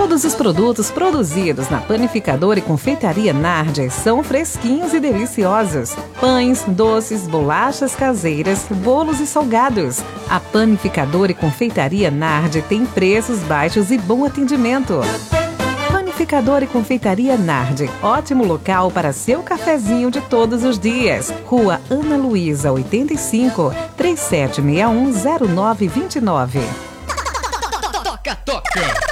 Todos os produtos produzidos na Panificadora e Confeitaria Nardi são fresquinhos e deliciosos. Pães, doces, bolachas caseiras, bolos e salgados. A Panificadora e Confeitaria Nardi tem preços baixos e bom atendimento. Panificadora e Confeitaria Nardi, ótimo local para seu cafezinho de todos os dias. Rua Ana Luísa, 85, 3761-0929. Toca!